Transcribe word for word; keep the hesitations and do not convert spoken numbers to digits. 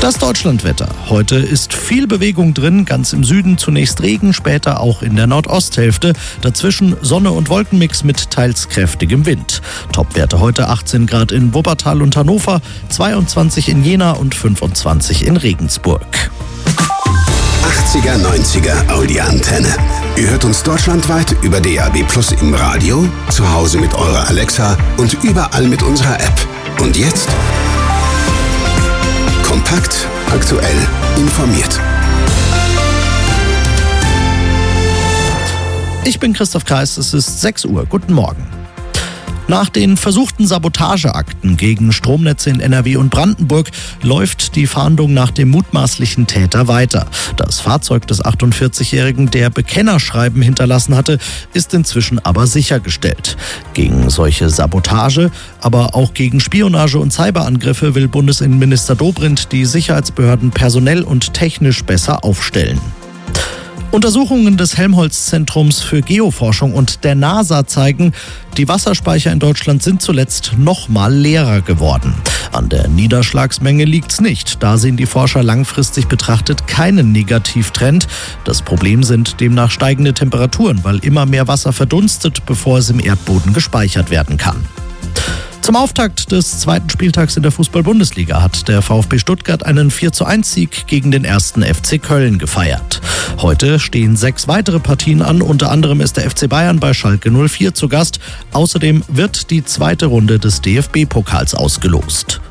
Das Deutschlandwetter. Heute ist viel Bewegung drin, ganz im Süden zunächst Regen, später auch in der Nordosthälfte. Dazwischen Sonne und Wolkenmix mit teils kräftigem Wind. Topwerte heute achtzehn Grad in Wuppertal und Hannover, zweiundzwanzig in Jena und fünfundzwanzig in Regensburg. achtziger, neunziger Audi-Antenne. Ihr hört uns deutschlandweit über D A B Plus im Radio, zu Hause mit eurer Alexa und überall mit unserer App. Und jetzt kompakt, aktuell, informiert. Ich bin Christoph Kreis, es ist sechs Uhr. Guten Morgen. Nach den versuchten Sabotageakten gegen Stromnetze in N R W und Brandenburg läuft die Fahndung nach dem mutmaßlichen Täter weiter. Das Fahrzeug des achtundvierzigjährigen, der Bekennerschreiben hinterlassen hatte, ist inzwischen aber sichergestellt. Gegen solche Sabotage, aber auch gegen Spionage und Cyberangriffe will Bundesinnenminister Dobrindt die Sicherheitsbehörden personell und technisch besser aufstellen. Untersuchungen des Helmholtz-Zentrums für Geoforschung und der NASA zeigen, die Wasserspeicher in Deutschland sind zuletzt noch mal leerer geworden. An der Niederschlagsmenge liegt's nicht. Da sehen die Forscher langfristig betrachtet keinen Negativtrend. Das Problem sind demnach steigende Temperaturen, weil immer mehr Wasser verdunstet, bevor es im Erdboden gespeichert werden kann. Zum Auftakt des zweiten Spieltags in der Fußball-Bundesliga hat der VfB Stuttgart einen vier zu eins Sieg gegen den ersten F C Köln gefeiert. Heute stehen sechs weitere Partien an, unter anderem ist der F C Bayern bei Schalke null vier zu Gast. Außerdem wird die zweite Runde des D F B-Pokals ausgelost.